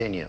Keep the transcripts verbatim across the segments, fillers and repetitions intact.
Continue.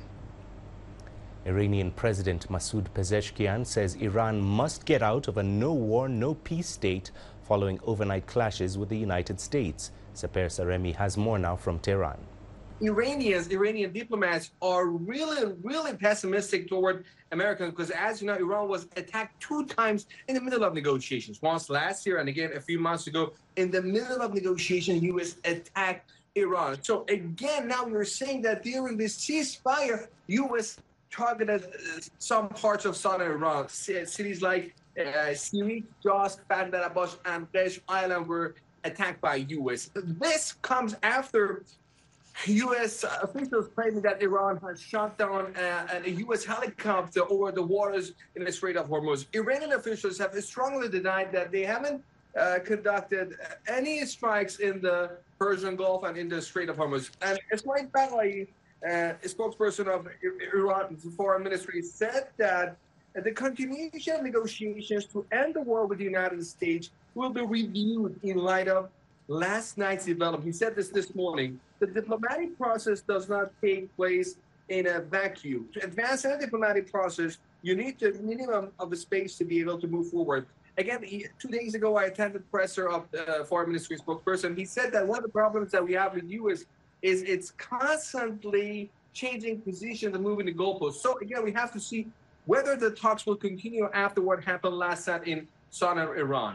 Iranian President Masoud Pezeshkian says Iran must get out of a no-war, no-peace state following overnight clashes with the United States. Seper Saremi has more now from Tehran. Iranians, Iranian diplomats are really, really pessimistic toward America because, as you know, Iran was attacked two times in the middle of negotiations. Once last year and again a few months ago. In the middle of negotiation, U S attacked Iran. So again, now we're saying that during this ceasefire, U S targeted some parts of southern Iran. Cities like uh, Sirik, Jas, Bandar Abbas, and Qeshm Island were attacked by U S. This comes after U S officials claiming that Iran has shot down uh, a U S helicopter over the waters in the Strait of Hormuz. Iranian officials have strongly denied that they haven't uh, conducted any strikes in the Persian Gulf and in the Strait of Hormuz. And Ismail Baghaei, uh, a spokesperson of Iran's foreign ministry, said that the continuation of negotiations to end the war with the United States will be reviewed in light of last night's development. He said this this morning. The diplomatic process does not take place in a vacuum. To advance a diplomatic process, you need the minimum of a space to be able to move forward. Again, he, two days ago, I attended presser of the foreign ministry spokesperson. He said that one of the problems that we have with U S is it's constantly changing position and moving the goalposts. So again, we have to see whether the talks will continue after what happened last night in southern Iran.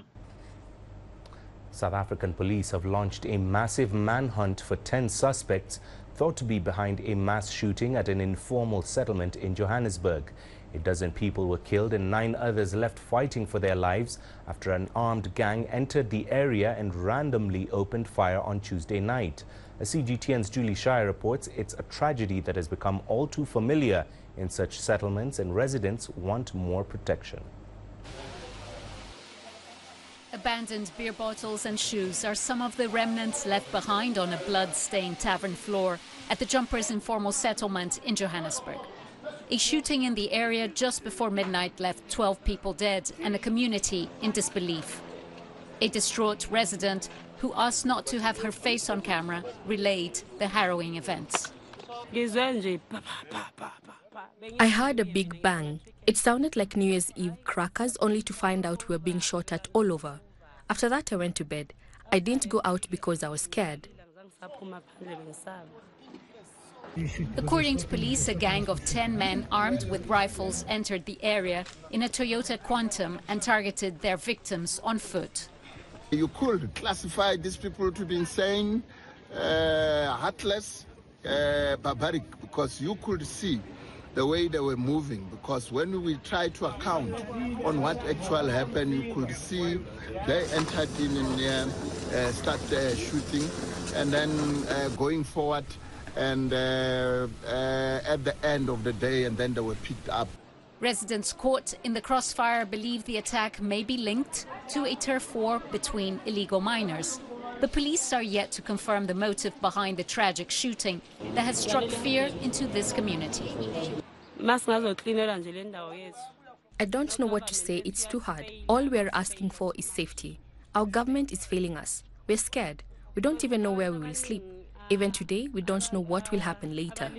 South African police have launched a massive manhunt for ten suspects thought to be behind a mass shooting at an informal settlement in Johannesburg. A dozen people were killed and nine others left fighting for their lives after an armed gang entered the area and randomly opened fire on Tuesday night. As C G T N's Julie Shire reports, it's a tragedy that has become all too familiar in such settlements, and residents want more protection. Abandoned beer bottles and shoes are some of the remnants left behind on a blood-stained tavern floor at the Jumpers informal settlement in Johannesburg. A shooting in the area just before midnight left twelve people dead and a community in disbelief. A distraught resident who asked not to have her face on camera relayed the harrowing events. I heard a big bang. It sounded like New Year's Eve crackers, only to find out we were being shot at all over. After that, I went to bed. I didn't go out because I was scared. According to police, a gang of ten men armed with rifles entered the area in a Toyota Quantum and targeted their victims on foot. You could classify these people to be insane, uh, heartless, uh, barbaric, because you could see the way they were moving, because when we try to account on what actually happened, you could see they entered in and uh, uh, start uh, shooting, and then uh, going forward, and uh, uh, at the end of the day, and then they were picked up. Residents caught in the crossfire believe the attack may be linked to a turf war between illegal miners. The police are yet to confirm the motive behind the tragic shooting that has struck fear into this community. I don't know what to say, it's too hard. All we're asking for is safety. Our government is failing us. We're scared. We don't even know where we will sleep. Even today, we don't know what will happen later.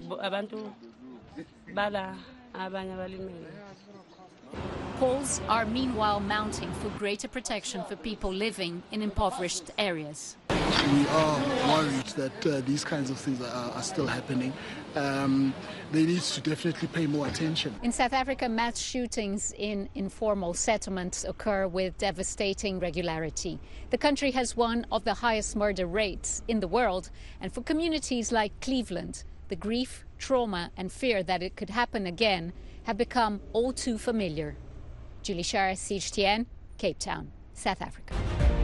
Calls are meanwhile mounting for greater protection for people living in impoverished areas. We are worried that uh, these kinds of things are, are still happening. Um, they need to definitely pay more attention. In South Africa, mass shootings in informal settlements occur with devastating regularity. The country has one of the highest murder rates in the world, and for communities like Cleveland, the grief, trauma and fear that it could happen again have become all too familiar. Julie Shire, C G T N, Cape Town, South Africa.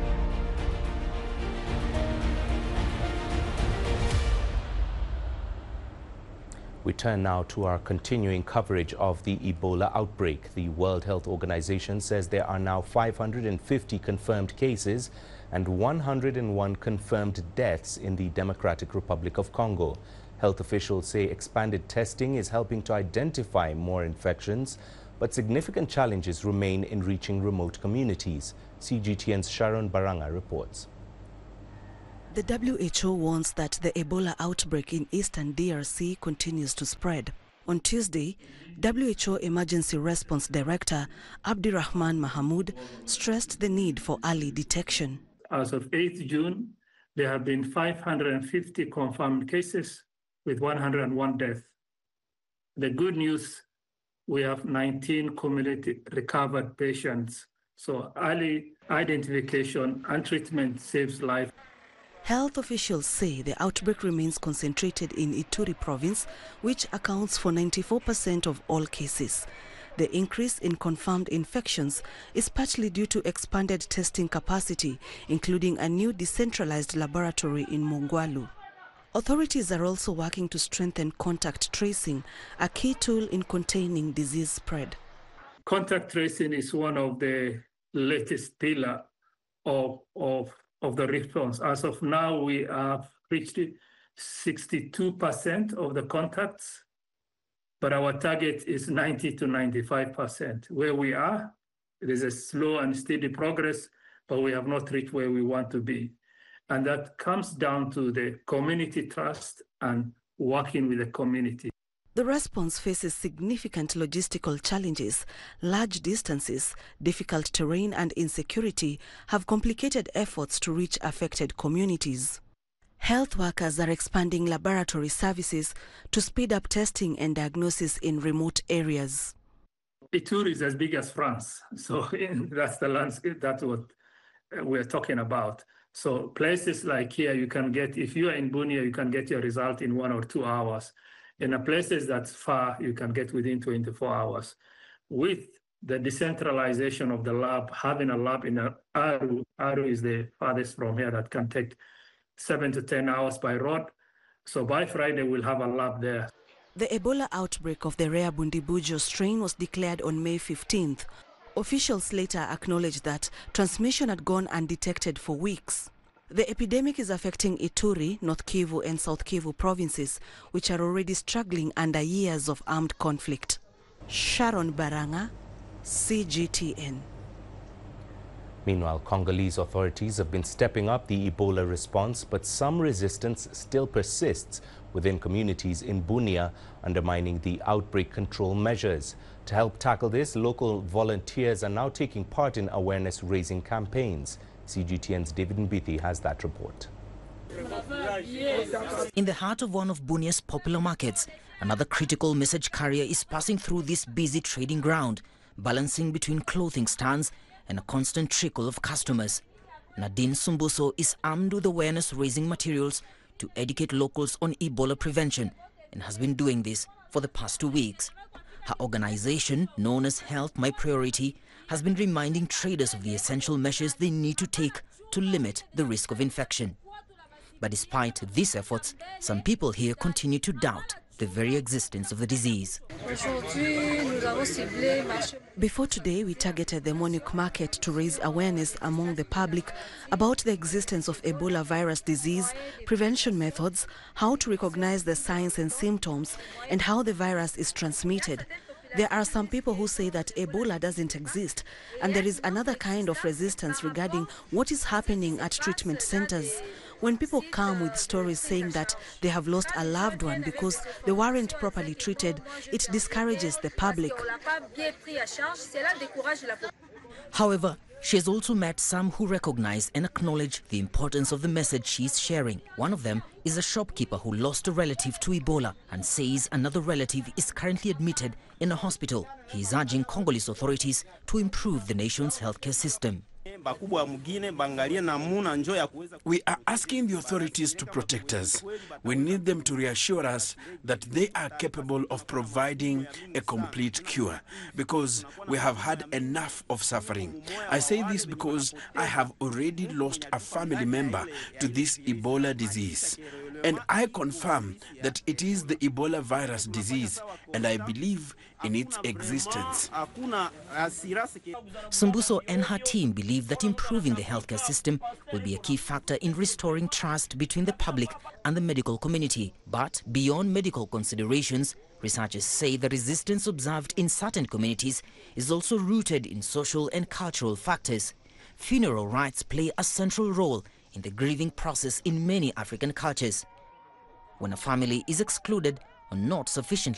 We turn now to our continuing coverage of the Ebola outbreak. The World Health Organization says there are now five hundred fifty confirmed cases and one hundred one confirmed deaths in the Democratic Republic of Congo. Health officials say expanded testing is helping to identify more infections, but significant challenges remain in reaching remote communities. C G T N's Sharon Baranga reports. The W H O warns that the Ebola outbreak in eastern D R C continues to spread. On Tuesday, W H O Emergency Response Director Abdirahman Mahamoud stressed the need for early detection. As of eighth June, there have been five hundred fifty confirmed cases with one hundred one deaths. The good news, we have nineteen community recovered patients. So early identification and treatment saves life. Health officials say the outbreak remains concentrated in Ituri province, which accounts for ninety-four percent of all cases. The increase in confirmed infections is partly due to expanded testing capacity, including a new decentralized laboratory in Mongwalu. Authorities are also working to strengthen contact tracing, a key tool in containing disease spread. Contact tracing is one of the latest pillar of, of, of the response. As of now, we have reached sixty-two percent of the contacts, but our target is ninety to ninety-five percent. Where we are, it is a slow and steady progress, but we have not reached where we want to be. And that comes down to the community trust and working with the community. The response faces significant logistical challenges. Large distances, difficult terrain and insecurity have complicated efforts to reach affected communities. Health workers are expanding laboratory services to speed up testing and diagnosis in remote areas. Ituri is as big as France, so that's the landscape, that's what we're talking about. So places like here, you can get, if you are in Bunia, you can get your result in one or two hours. In a places that's far, you can get within twenty-four hours. With the decentralization of the lab, having a lab in Aru, Aru is the farthest from here that can take seven to ten hours by road. So by Friday, we'll have a lab there. The Ebola outbreak of the rare Bundibujo strain was declared on May fifteenth. Officials later acknowledged that transmission had gone undetected for weeks. The epidemic is affecting Ituri, North Kivu and South Kivu provinces, which are already struggling under years of armed conflict. Sharon Baranga, C G T N. Meanwhile, Congolese authorities have been stepping up the Ebola response, but some resistance still persists within communities in Bunia, undermining the outbreak control measures. To help tackle this, local volunteers are now taking part in awareness-raising campaigns. C G T N's David Mbithi has that report. In the heart of one of Bunia's popular markets, another critical message carrier is passing through this busy trading ground, balancing between clothing stands and a constant trickle of customers. Nadine Sumbuso is armed with awareness-raising materials to educate locals on Ebola prevention and has been doing this for the past two weeks. Her organization, known as Health My Priority, has been reminding traders of the essential measures they need to take to limit the risk of infection. But despite these efforts, some people here continue to doubt the very existence of the disease. Before today, we targeted the Monique market to raise awareness among the public about the existence of Ebola virus disease, prevention methods, how to recognize the signs and symptoms, and how the virus is transmitted. There are some people who say that Ebola doesn't exist, and there is another kind of resistance regarding what is happening at treatment centers. When people come with stories saying that they have lost a loved one because they weren't properly treated, it discourages the public. However, she has also met some who recognize and acknowledge the importance of the message she is sharing. One of them is a shopkeeper who lost a relative to Ebola and says another relative is currently admitted in a hospital. He is urging Congolese authorities to improve the nation's healthcare system. We are asking the authorities to protect us. We need them to reassure us that they are capable of providing a complete cure, because we have had enough of suffering. I say this because I have already lost a family member to this Ebola disease. And I confirm that it is the Ebola virus disease, and I believe in its existence. Sumbuso and her team believe that improving the healthcare system will be a key factor in restoring trust between the public and the medical community. But beyond medical considerations, researchers say the resistance observed in certain communities is also rooted in social and cultural factors. Funeral rites play a central role in the grieving process in many African cultures. When a family is excluded or not sufficiently